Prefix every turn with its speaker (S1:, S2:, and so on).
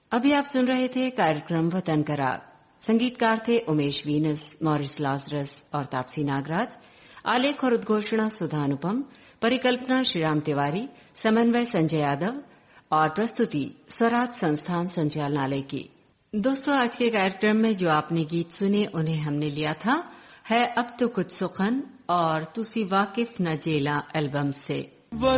S1: अभी आप सुन रहे थे कार्यक्रम वतन का राग। संगीतकार थे उमेश वीनस, मॉरिस लाजरस और तापसी नागराज। आलेख और उद्घोषणा सुधा अनुपम, परिकल्पना श्रीराम तिवारी, समन्वय संजय यादव और प्रस्तुति स्वराज संस्थान संचालनालय की। दोस्तों, आज के कार्यक्रम में जो आपने गीत सुने उन्हें हमने लिया था है अब तो कुछ सुखन और तुसी वाकिफ न जेला एल्बम से।